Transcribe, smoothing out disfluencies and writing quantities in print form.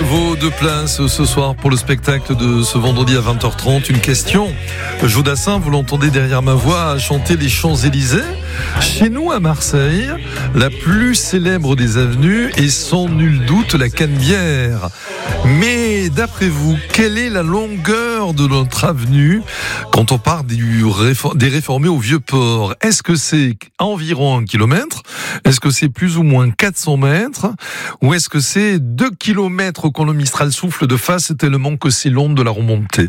Vos 2 places ce soir pour le spectacle de ce vendredi à 20h30. Une question. Jodassin, vous l'entendez derrière ma voix, chanter les Champs-Élysées. Chez nous à Marseille, la plus célèbre des avenues est sans nul doute la Canebière. Mais d'après vous, quelle est la longueur de notre avenue quand on part des Réformés au Vieux-Port? Est-ce que c'est environ 1 kilomètre? Est-ce que c'est plus ou moins 400 mètres? Ou est-ce que c'est 2 kilomètres quand le Mistral souffle de face tellement que c'est long de la remontée?